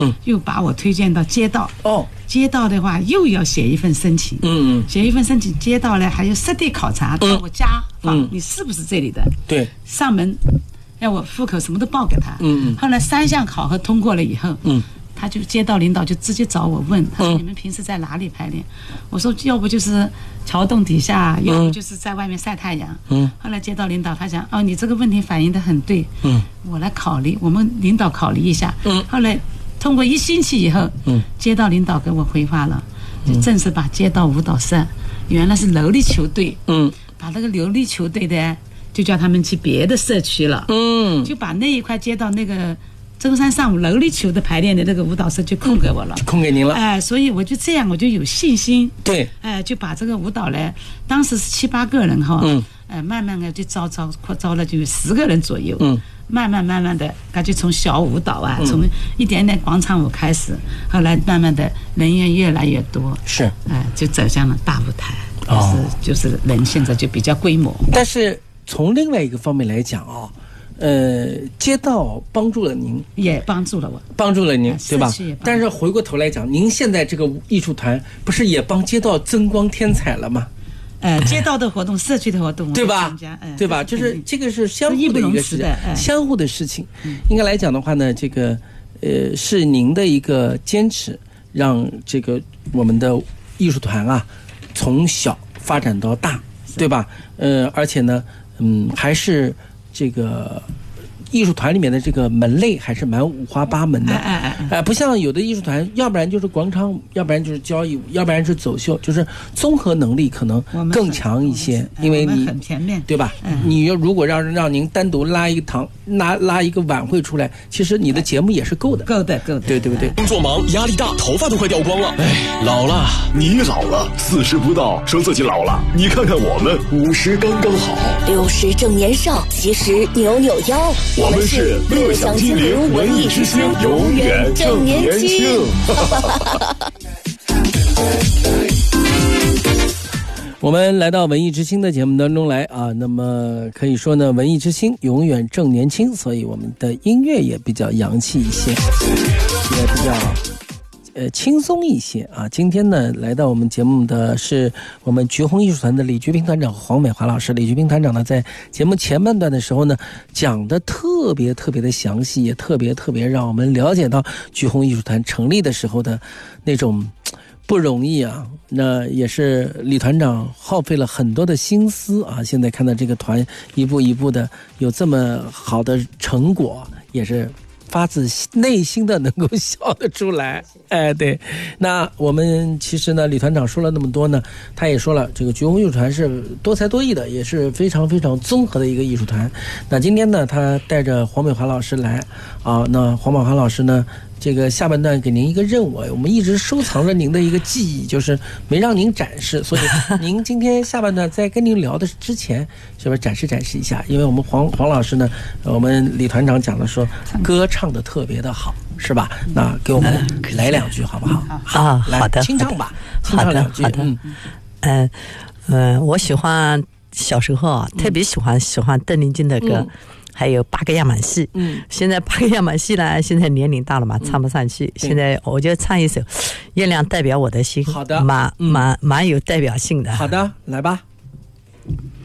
又把我推荐到街道。街道的话又要写一份申请，写一份申请，街道呢还有实地考察，到我家访，你是不是这里的？ 对， 上门要我户口什么都报给他。后来3项考核通过了以后，他就街道领导就直接找我问，他说你们平时在哪里排练？我说要不就是桥洞底下，要不就是在外面晒太阳。后来街道领导他讲，你这个问题反映得很对，我来考虑，我们领导考虑一下。后来通过1星期以后，街道领导给我回话了，就正式把街道舞蹈社原来是楼里球队，把那个楼里球队的就叫他们去别的社区了，就把那一块街道那个舟山上午楼里球的排练的那个舞蹈社就空给我了， 就空给您了。 所以我就这样，我就有信心。 对， 就把这个舞蹈呢，当时是7、8个人哈，慢慢的就扩招了，就有10个人左右。慢慢的，他就从小舞蹈啊，从一点点广场舞开始，后来慢慢的人员越来越多， 是， 就走向了大舞台。就是人现在就比较规模。 但是从另外一个方面来讲街道帮助了您， 也帮助了我， 帮助了您，对吧？但是回过头来讲，您现在这个艺术团不是也帮街道增光添彩了吗？ 街道的活动、社区的活动， 对吧？对吧？就是这个是相互的一个事情，相互的事情。应该来讲的话呢，这个是您的一个坚持，让这个我们的艺术团啊，从小发展到大，对吧？而且呢，还是这个艺术团里面的这个门类还是蛮五花八门的，不像有的艺术团，要不然就是广场舞，要不然就是交谊舞，要不然是走秀，就是综合能力可能更强一些，因为你很全面， 对吧？你如果让您单独拉一个晚会出来，其实你的节目也是够的，对不对？ 工作忙，压力大，头发都快掉光了。老了， 你老了，40不到说自己老了，你看看我们50刚刚好 ，60正年少，70扭扭腰。 我们是乐享精灵文艺之星，永远正年轻。 我们来到文艺之星的节目当中来啊，那么可以说呢，文艺之星永远正年轻，所以我们的音乐也比较洋气一些，也比较轻松一些啊。今天呢，来到我们节目的是我们菊红艺术团的李菊平团长和黄美华老师。李菊平团长呢，在节目前半段的时候呢，讲的特别的详细，也特别让我们了解到菊红艺术团成立的时候的那种不容易啊。那也是李团长耗费了很多的心思啊。现在看到这个团一步一步的有这么好的成果，也是发自内心的能够笑得出来。对，那我们其实呢，李团长说了那么多呢，他也说了，这个菊红艺术团是多才多艺的，也是非常综合的一个艺术团。那今天呢，他带着黄美华老师来啊，那黄美华老师呢，这个下半段给您一个任务，我们一直收藏着您的一个记忆，就是没让您展示，所以您今天下半段在跟您聊的之前，是不是展示一下？因为我们黄老师呢，我们李团长讲的说歌唱的特别的好，是吧？那给我们来2句好不好？ 好的， 清唱吧，清唱2句。 我喜欢小时候啊，特别喜欢邓丽君的歌。还有8个样板戏，现在8个样板戏呢，现在年龄大了嘛，唱不上去。现在我就唱一首《月亮代表我的心》， 好的， 蛮有代表性的。 好的，来吧。